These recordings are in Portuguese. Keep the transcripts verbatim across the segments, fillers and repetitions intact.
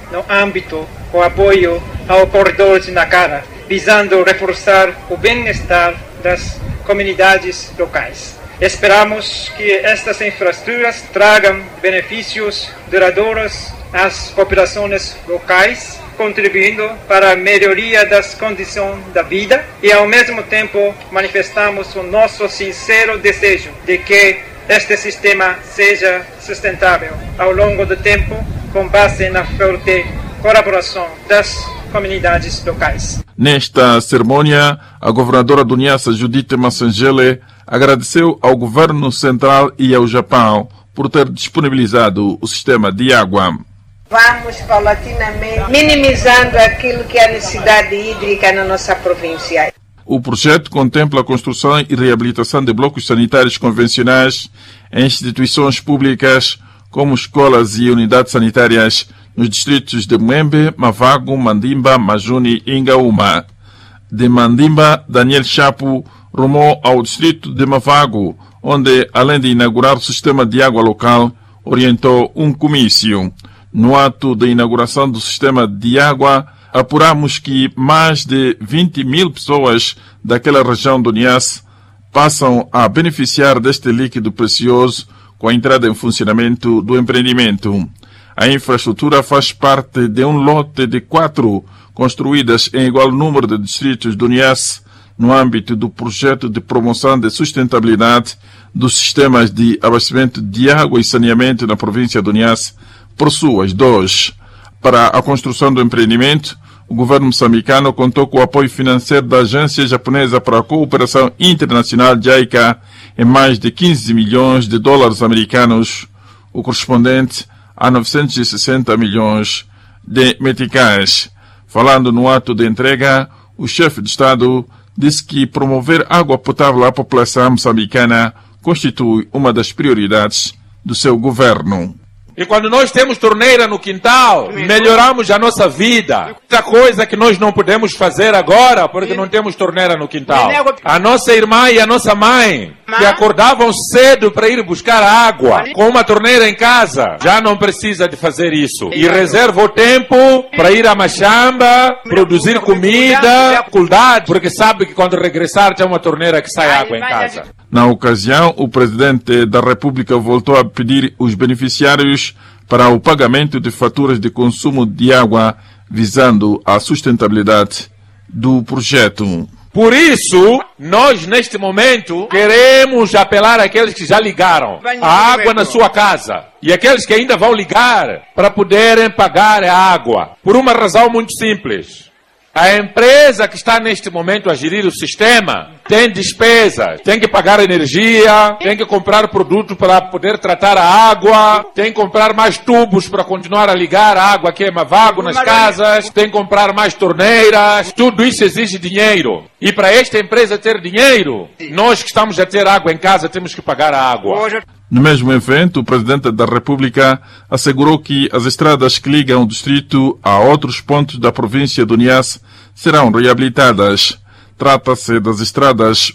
no âmbito do apoio ao corredor de Nakara, visando reforçar o bem-estar das comunidades locais. Esperamos que estas infraestruturas tragam benefícios duradouros às populações locais, contribuindo para a melhoria das condições da vida e, ao mesmo tempo, manifestamos o nosso sincero desejo de que este sistema seja sustentável ao longo do tempo, com base na forte colaboração das comunidades locais. Nesta cerimônia, a governadora do Niassa, Judith Massangele, agradeceu ao governo central e ao Japão por ter disponibilizado o sistema de água. Vamos paulatinamente minimizando aquilo que é a necessidade hídrica na nossa província. O projeto contempla a construção e reabilitação de blocos sanitários convencionais em instituições públicas, como escolas e unidades sanitárias, nos distritos de Mwembe, Mavago, Mandimba, Majuni e Ingaúma. De Mandimba, Daniel Chapo rumou ao distrito de Mavago, onde, além de inaugurar o sistema de água local, orientou um comício. No ato de inauguração do sistema de água, apuramos que mais de vinte mil pessoas daquela região do Niassa passam a beneficiar deste líquido precioso com a entrada em funcionamento do empreendimento. A infraestrutura faz parte de um lote de quatro construídas em igual número de distritos do Niassa no âmbito do projeto de promoção de sustentabilidade dos sistemas de abastecimento de água e saneamento na província do Niassa, por suas dois. Para a construção do empreendimento, o governo moçambicano contou com o apoio financeiro da Agência Japonesa para a Cooperação Internacional, JICA, em mais de quinze milhões de dólares americanos, o correspondente a novecentos e sessenta milhões de meticais. Falando no ato de entrega, o chefe de Estado disse que promover água potável à população moçambicana constitui uma das prioridades do seu governo. E quando nós temos torneira no quintal, melhoramos a nossa vida. Outra coisa que nós não podemos fazer agora, porque não temos torneira no quintal. A nossa irmã e a nossa mãe, que acordavam cedo para ir buscar água, com uma torneira em casa, já não precisa de fazer isso. E reserva o tempo para ir a Machamba, produzir comida, cuidar, porque sabe que quando regressar tem uma torneira que sai água em casa. Na ocasião, o presidente da República voltou a pedir os beneficiários para o pagamento de faturas de consumo de água, visando a sustentabilidade do projeto. Por isso, nós neste momento queremos apelar àqueles que já ligaram a água na sua casa e aqueles que ainda vão ligar para poderem pagar a água, por uma razão muito simples. A empresa que está neste momento a gerir o sistema tem despesas, tem que pagar energia, tem que comprar produto para poder tratar a água, tem que comprar mais tubos para continuar a ligar a água que é Mavago nas casas, tem que comprar mais torneiras, tudo isso exige dinheiro. E para esta empresa ter dinheiro, nós que estamos a ter água em casa temos que pagar a água. No mesmo evento, o presidente da República assegurou que as estradas que ligam o distrito a outros pontos da província do Niassa serão reabilitadas. Trata-se das estradas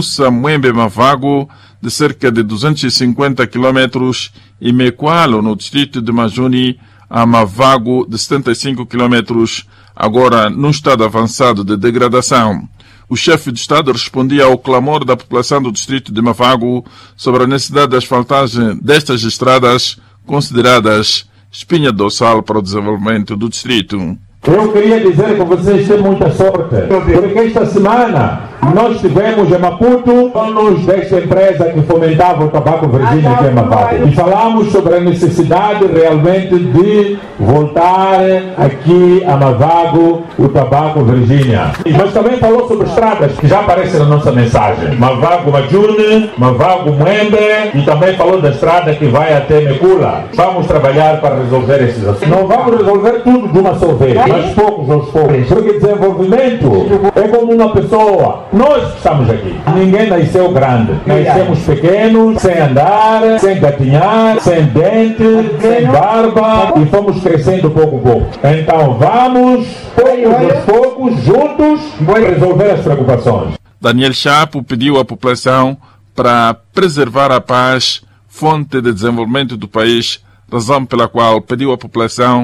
Mussa-Mwembe-Mavago, de cerca de duzentos e cinquenta quilômetros, e Mequalo, no distrito de Majuni, a Mavago, de setenta e cinco quilômetros, agora num estado avançado de degradação. O chefe de Estado respondia ao clamor da população do distrito de Mavago sobre a necessidade de asfaltagem destas estradas consideradas espinha dorsal para o desenvolvimento do distrito. Eu queria dizer que vocês têm muita sorte, porque esta semana nós tivemos em Maputo donos desta empresa que fomentava o tabaco Virgínia aqui em Mavago. E falamos sobre a necessidade realmente de voltar aqui a Mavago o tabaco Virgínia. Mas também falou sobre estradas que já aparecem na nossa mensagem. Mavago Majune, Mavago Mwembe, e também falou da estrada que vai até Mecula. Vamos trabalhar para resolver esses assuntos. Não vamos resolver tudo de uma só vez, mas poucos aos poucos. Porque desenvolvimento é como uma pessoa. Nós que estamos aqui, ninguém nasceu grande. Nascemos pequenos, sem andar, sem gatinhar, sem dente, sem barba, e fomos crescendo pouco a pouco. Então vamos, poucos aos poucos, juntos, resolver as preocupações. Daniel Chapo pediu à população para preservar a paz, fonte de desenvolvimento do país, razão pela qual pediu à população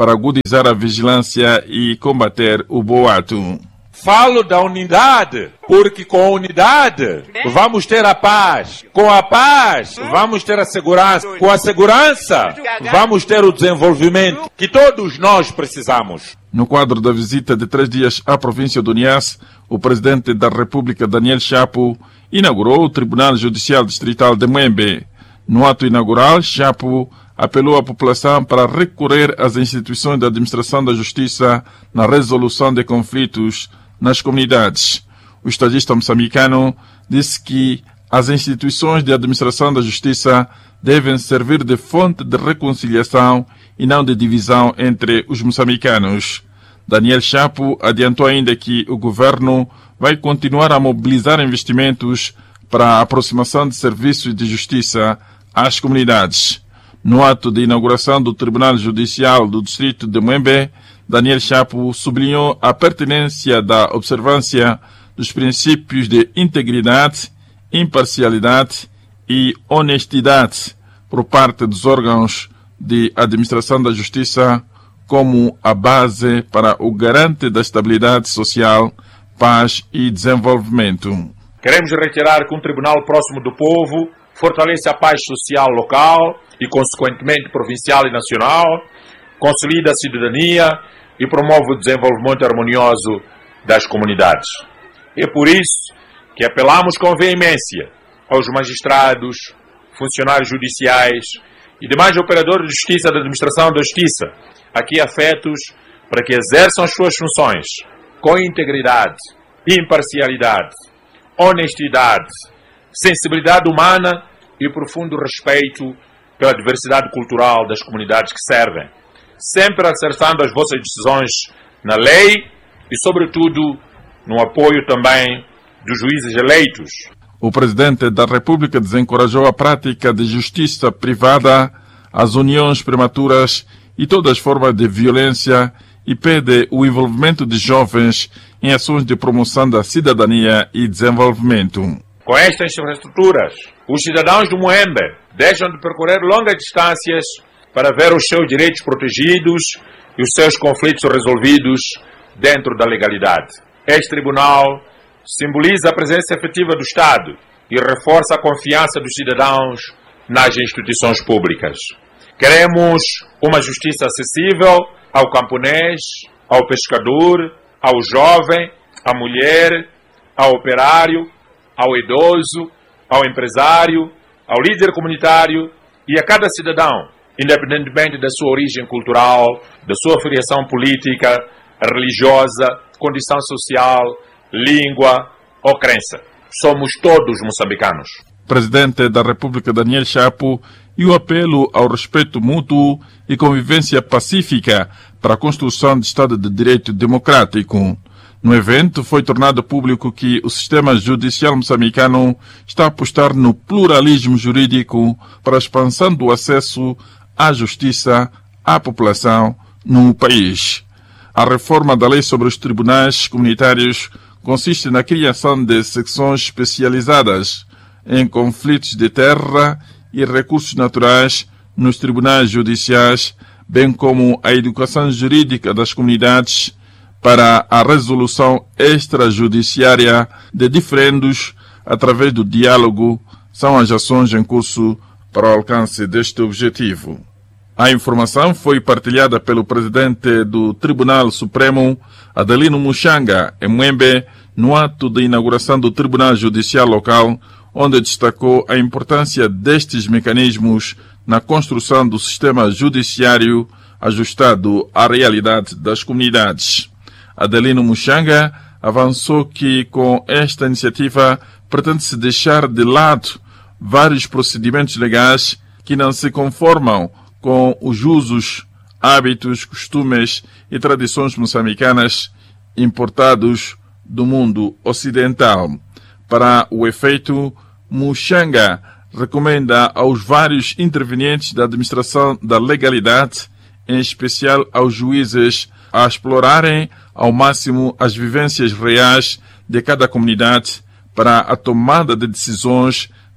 para agudizar a vigilância e combater o boato. Falo da unidade, porque com a unidade vamos ter a paz. Com a paz vamos ter a segurança. Com a segurança vamos ter o desenvolvimento que todos nós precisamos. No quadro da visita de três dias à província do Niassa, o presidente da República, Daniel Chapo, inaugurou o Tribunal Judicial Distrital de Mwembe. No ato inaugural, Chapo apelou à população para recorrer às instituições da administração da justiça na resolução de conflitos nas comunidades. O estadista moçambicano disse que as instituições de administração da justiça devem servir de fonte de reconciliação e não de divisão entre os moçambicanos. Daniel Chapo adiantou ainda que o governo vai continuar a mobilizar investimentos para a aproximação de serviços de justiça às comunidades. No ato de inauguração do Tribunal Judicial do Distrito de Mwembe, Daniel Chapo sublinhou a pertinência da observância dos princípios de integridade, imparcialidade e honestidade por parte dos órgãos de administração da justiça como a base para o garante da estabilidade social, paz e desenvolvimento. Queremos reiterar que um tribunal próximo do povo fortalece a paz social local e, consequentemente, provincial e nacional, consolida a cidadania e promove o desenvolvimento harmonioso das comunidades. É por isso que apelamos com veemência aos magistrados, funcionários judiciais e demais operadores de justiça da administração da justiça, aqui afetos, para que exerçam as suas funções com integridade, imparcialidade, honestidade, sensibilidade humana e profundo respeito pela diversidade cultural das comunidades que servem, sempre acertando as vossas decisões na lei e, sobretudo, no apoio também dos juízes eleitos. O presidente da República desencorajou a prática de justiça privada, as uniões prematuras e todas as formas de violência e pede o envolvimento de jovens em ações de promoção da cidadania e desenvolvimento. Com estas infraestruturas, os cidadãos do Mwembe deixam de percorrer longas distâncias para ver os seus direitos protegidos e os seus conflitos resolvidos dentro da legalidade. Este tribunal simboliza a presença efetiva do Estado e reforça a confiança dos cidadãos nas instituições públicas. Queremos uma justiça acessível ao camponês, ao pescador, ao jovem, à mulher, ao operário, ao idoso, ao empresário, ao líder comunitário e a cada cidadão, independentemente da sua origem cultural, da sua filiação política, religiosa, condição social, língua ou crença. Somos todos moçambicanos. Presidente da República Daniel Chapo e o apelo ao respeito mútuo e convivência pacífica para a construção de Estado de Direito democrático. No evento foi tornado público que o sistema judicial moçambicano está a apostar no pluralismo jurídico para a expansão do acesso à justiça à população no país. A reforma da lei sobre os tribunais comunitários consiste na criação de secções especializadas em conflitos de terra e recursos naturais nos tribunais judiciais, bem como a educação jurídica das comunidades para a resolução extrajudiciária de diferendos através do diálogo, são as ações em curso para o alcance deste objetivo. A informação foi partilhada pelo presidente do Tribunal Supremo, Adelino Muxanga, em Mwembe, no ato de inauguração do Tribunal Judicial Local, onde destacou a importância destes mecanismos na construção do sistema judiciário ajustado à realidade das comunidades. Adelino Muxanga avançou que, com esta iniciativa, pretende-se deixar de lado vários procedimentos legais que não se conformam com os usos, hábitos, costumes e tradições moçambicanas importados do mundo ocidental. Para o efeito, Muxanga recomenda aos vários intervenientes da administração da legalidade, em especial aos juízes, a explorarem ao máximo as vivências reais de cada comunidade para a tomada de decisões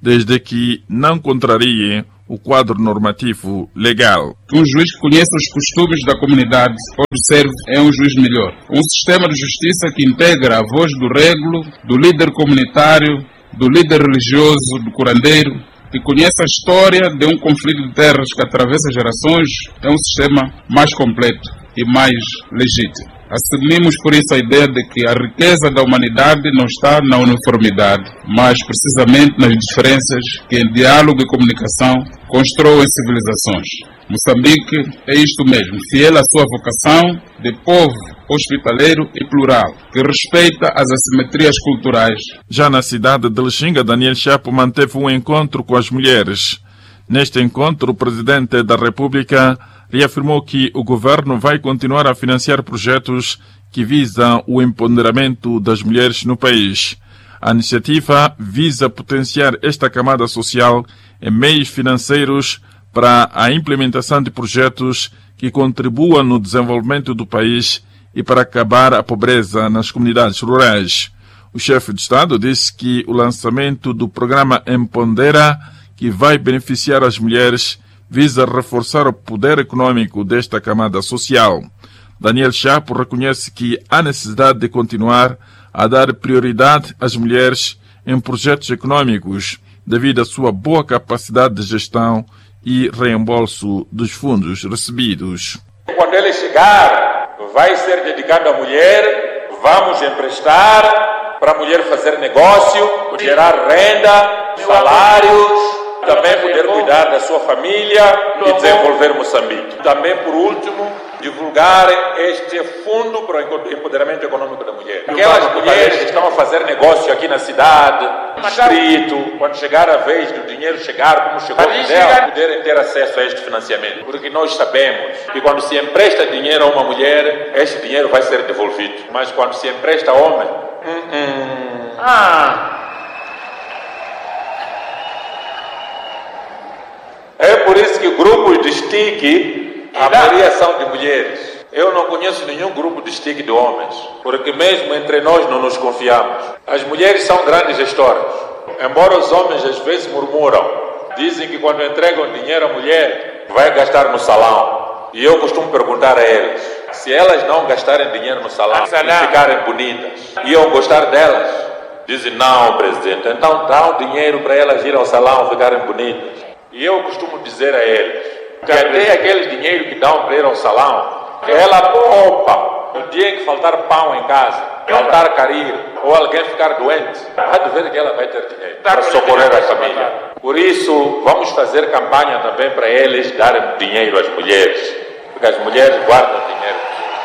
desde que não contrarie o quadro normativo legal. Um juiz que conhece os costumes da comunidade, observe, é um juiz melhor. Um sistema de justiça que integra a voz do régulo, do líder comunitário, do líder religioso, do curandeiro, que conhece a história de um conflito de terras que atravessa gerações, é um sistema mais completo e mais legítimo. Assumimos por isso a ideia de que a riqueza da humanidade não está na uniformidade, mas precisamente nas diferenças que em diálogo e comunicação constroem civilizações. Moçambique é isto mesmo, fiel à sua vocação de povo hospitaleiro e plural, que respeita as assimetrias culturais. Já na cidade de Lichinga, Daniel Chapo manteve um encontro com as mulheres. Neste encontro, o presidente da República reafirmou que o governo vai continuar a financiar projetos que visam o empoderamento das mulheres no país. A iniciativa visa potenciar esta camada social em meios financeiros para a implementação de projetos que contribuam no desenvolvimento do país e para acabar a pobreza nas comunidades rurais. O chefe de Estado disse que o lançamento do programa Empodera, que vai beneficiar as mulheres, visa reforçar o poder econômico desta camada social. Daniel Chapo reconhece que há necessidade de continuar a dar prioridade às mulheres em projetos econômicos, devido à sua boa capacidade de gestão e reembolso dos fundos recebidos. Quando ele chegar, vai ser dedicado à mulher, vamos emprestar para a mulher fazer negócio, gerar renda, salários, também poder cuidar da sua família e desenvolver Moçambique. Também, por último, divulgar este fundo para o empoderamento econômico da mulher. Aquelas mulheres que estão a fazer negócio aqui na cidade, no distrito, quando chegar a vez do dinheiro chegar, como chegou o dela, poderem ter acesso a este financiamento. Porque nós sabemos que quando se empresta dinheiro a uma mulher, este dinheiro vai ser devolvido. Mas quando se empresta a homem, hum, hum. Ah. É por isso que grupos de S T I C, a maioria são de mulheres. Eu não conheço nenhum grupo de S T I C de homens, porque mesmo entre nós não nos confiamos. As mulheres são grandes gestoras, embora os homens às vezes murmuram. Dizem que quando entregam dinheiro à mulher, vai gastar no salão. E eu costumo perguntar a eles, se elas não gastarem dinheiro no salão e ficarem bonitas, iam gostar delas? Dizem, não, presidente, então dá o dinheiro para elas ir ao salão ficarem bonitas. E eu costumo dizer a eles que até aquele dinheiro que dão para ir ao salão, ela poupa no dia em que faltar pão em casa, faltar carir ou alguém ficar doente, há de ver que ela vai ter dinheiro para socorrer a família. Por isso, vamos fazer campanha também para eles darem dinheiro às mulheres, porque as mulheres guardam dinheiro.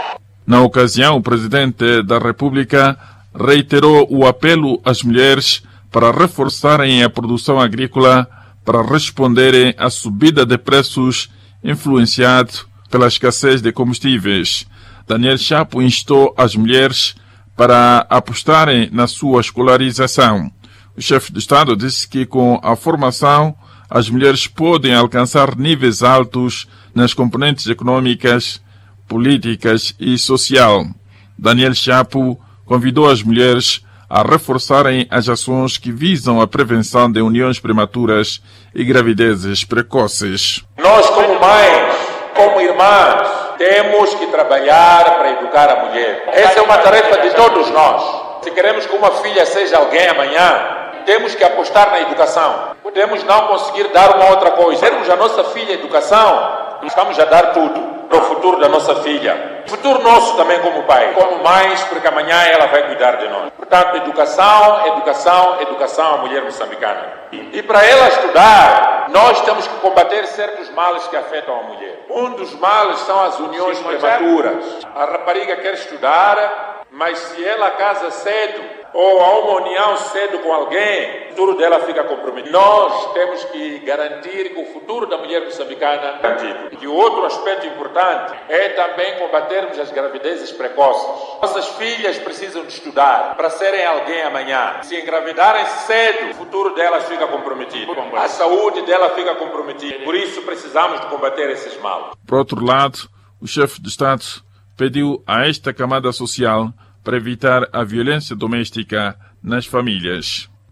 Na ocasião, o presidente da República reiterou o apelo às mulheres para reforçarem a produção agrícola para responderem à subida de preços influenciado pela escassez de combustíveis. Daniel Chapo instou as mulheres para apostarem na sua escolarização. O chefe de Estado disse que com a formação as mulheres podem alcançar níveis altos nas componentes econômicas, políticas e social. Daniel Chapo convidou as mulheres a reforçarem as ações que visam a prevenção de uniões prematuras e gravidezes precoces. Nós, como mães, como irmãs, temos que trabalhar para educar a mulher. Essa é uma tarefa de todos nós. Se queremos que uma filha seja alguém amanhã, temos que apostar na educação. Podemos não conseguir dar uma outra coisa. Termos a nossa filha educação, estamos a dar tudo para o futuro da nossa filha. Futuro nosso também como pai, como mães, porque amanhã ela vai cuidar de nós. Portanto, educação, educação, educação à mulher moçambicana. E para ela estudar, nós temos que combater certos males que afetam a mulher. Um dos males são as uniões prematuras. A rapariga quer estudar, mas se ela casa cedo, ou há uma união cedo com alguém, o futuro dela fica comprometido. Nós temos que garantir que o futuro da mulher moçambicana é garantido. E o outro aspecto importante é também combatermos as gravidezes precoces. Nossas filhas precisam de estudar para serem alguém amanhã. Se engravidarem cedo, o futuro delas fica comprometido. A saúde dela fica comprometida. Por isso precisamos de combater esses males. Por outro lado, o chefe de Estado pediu a esta camada social para evitar a violência doméstica nas famílias.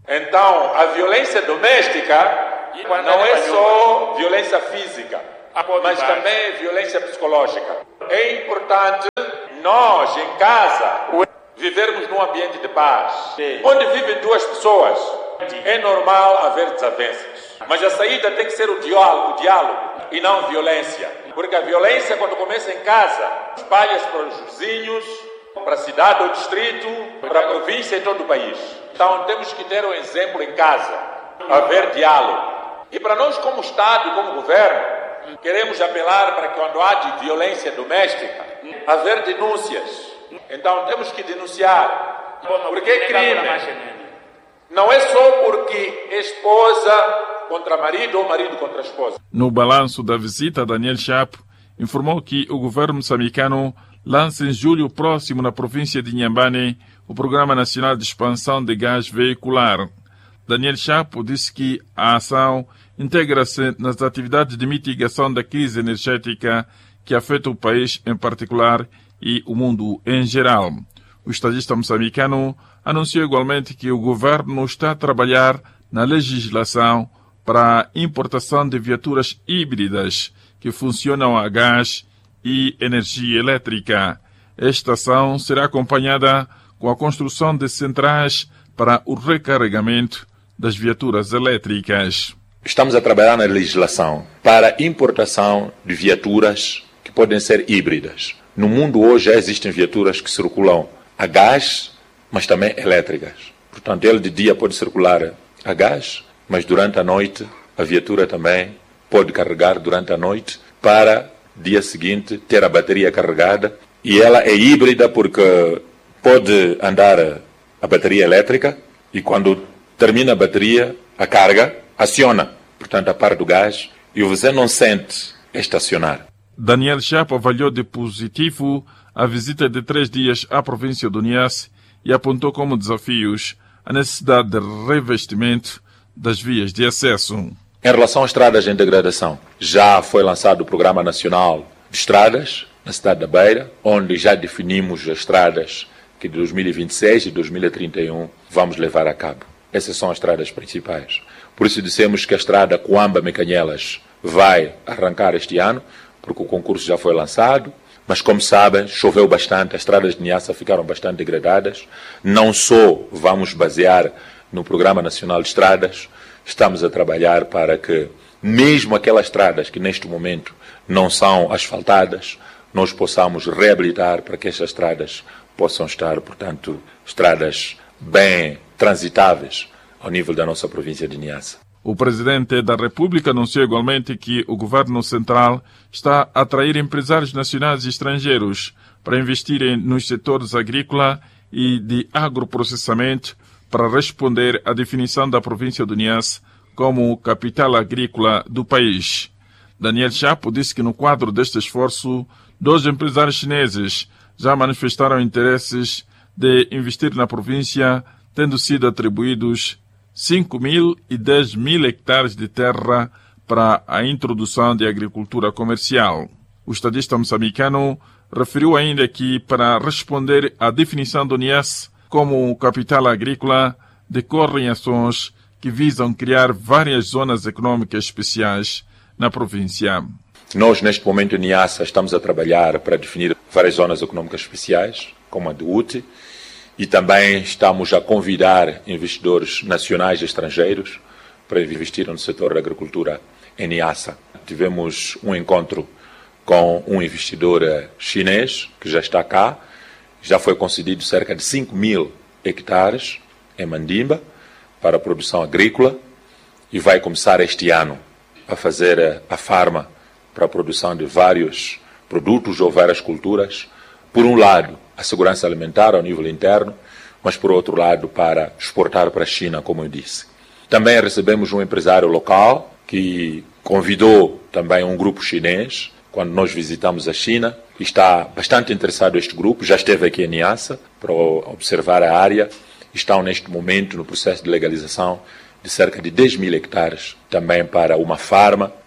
Então, a violência doméstica não é só violência física, mas também violência psicológica. É importante nós, em casa, vivermos num ambiente de paz. Onde vivem duas pessoas, é normal haver desavenças. Mas a saída tem que ser o diálogo, o diálogo e não violência. Porque a violência, quando começa em casa, espalha-se para os vizinhos, para a cidade ou distrito, para a província e todo o país. Então temos que ter um exemplo em casa, haver diálogo. E para nós, como Estado e como Governo, queremos apelar para que quando há de violência doméstica, haver denúncias. Então temos que denunciar, porque é crime. Não é só porque esposa contra marido ou marido contra esposa. No balanço da visita, Daniel Chapo informou que o governo moçambicano lança em julho próximo na província de Inhambane o Programa Nacional de Expansão de Gás Veicular. Daniel Chapo disse que a ação integra-se nas atividades de mitigação da crise energética que afeta o país em particular e o mundo em geral. O estadista moçambicano anunciou igualmente que o governo está a trabalhar na legislação para a importação de viaturas híbridas que funcionam a gás e energia elétrica. Esta ação será acompanhada com a construção de centrais para o recarregamento das viaturas elétricas. Estamos a trabalhar na legislação para a importação de viaturas que podem ser híbridas. No mundo hoje já existem viaturas que circulam a gás, mas também elétricas. Portanto, ele de dia pode circular a gás, mas durante a noite a viatura também pode carregar durante a noite para dia seguinte ter a bateria carregada. E ela é híbrida porque pode andar a bateria elétrica e quando termina a bateria, a carga aciona, portanto, a parte do gás e você não sente estacionar. Daniel Chapo avaliou de positivo a visita de três dias à província do Niassa e apontou como desafios a necessidade de revestimento das vias de acesso. Em relação às estradas em degradação, já foi lançado o Programa Nacional de Estradas na cidade da Beira, onde já definimos as estradas que de dois mil e vinte e seis e dois mil e trinta e um vamos levar a cabo. Essas são as estradas principais. Por isso dissemos que a estrada Coamba-Mecanhelas vai arrancar este ano, porque o concurso já foi lançado, mas como sabem, choveu bastante, as estradas de Niassa ficaram bastante degradadas. Não só vamos basear no Programa Nacional de Estradas, estamos a trabalhar para que, mesmo aquelas estradas que neste momento não são asfaltadas, nós possamos reabilitar para que estas estradas possam estar, portanto, estradas bem transitáveis ao nível da nossa província de Niassa. O presidente da República anunciou igualmente que o governo central está a atrair empresários nacionais e estrangeiros para investirem nos setores agrícola e de agroprocessamento para responder à definição da província do Niassa como capital agrícola do país. Daniel Chapo disse que no quadro deste esforço, dois empresários chineses já manifestaram interesses de investir na província, tendo sido atribuídos cinco mil e dez mil hectares de terra para a introdução de agricultura comercial. O estadista moçambicano referiu ainda que, para responder à definição do Niassa como capital agrícola, decorrem ações que visam criar várias zonas econômicas especiais na província. Nós, neste momento, em Niassa, estamos a trabalhar para definir várias zonas econômicas especiais, como a de U T I, e também estamos a convidar investidores nacionais e estrangeiros para investir no setor da agricultura em Niassa. Tivemos um encontro com um investidor chinês que já está cá, já foi concedido cerca de cinco mil hectares em Mandimba para a produção agrícola e vai começar este ano a fazer a farma para a produção de vários produtos ou várias culturas. Por um lado, a segurança alimentar ao nível interno, mas por outro lado, para exportar para a China, como eu disse. Também recebemos um empresário local que convidou também um grupo chinês quando nós visitamos a China. Está bastante interessado este grupo, já esteve aqui em Niassa para observar a área. Estão neste momento no processo de legalização de cerca de dez mil hectares, também para uma farma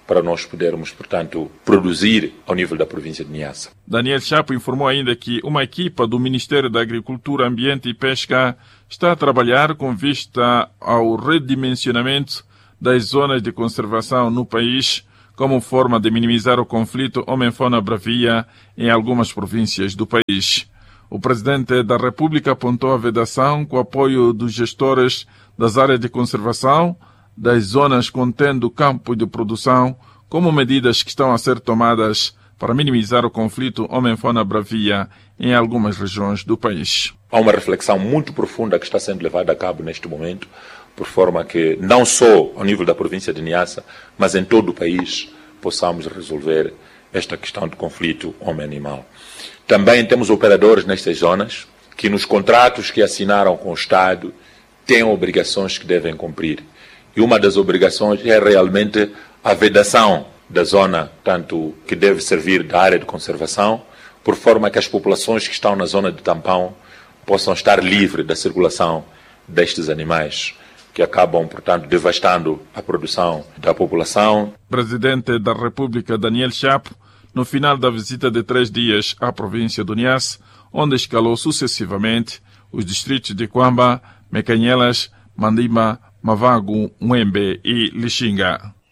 para nós podermos, portanto, produzir ao nível da província de Niassa. Daniel Chapo informou ainda que uma equipa do Ministério da Agricultura, Ambiente e Pesca está a trabalhar com vista ao redimensionamento das zonas de conservação no país, como forma de minimizar o conflito homem-fauna-bravia em algumas províncias do país. O presidente da República apontou a vedação com o apoio dos gestores das áreas de conservação das zonas contendo campo de produção, como medidas que estão a ser tomadas para minimizar o conflito homem-fauna-bravia em algumas regiões do país. Há uma reflexão muito profunda que está sendo levada a cabo neste momento, por forma que, não só ao nível da província de Niassa, mas em todo o país, possamos resolver esta questão de conflito homem-animal. Também temos operadores nestas zonas que, nos contratos que assinaram com o Estado, têm obrigações que devem cumprir. E uma das obrigações é realmente a vedação da zona, tanto que deve servir da área de conservação, por forma que as populações que estão na zona de tampão possam estar livres da circulação destes animais, que acabam, portanto, devastando a produção da população. Presidente da República, Daniel Chapo, no final da visita de três dias à província do Niassa, onde escalou sucessivamente os distritos de Quamba, Mecanhelas, Mandima, Mavago, Mwembe e Lixinga.